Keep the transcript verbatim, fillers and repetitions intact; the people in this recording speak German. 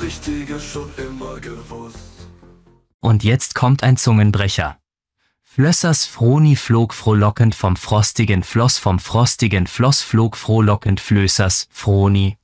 Richtige schon immer gewusst. Und jetzt kommt ein Zungenbrecher. Flössers Froni flog frohlockend vom frostigen Floss, vom frostigen Floss flog frohlockend Flößers Froni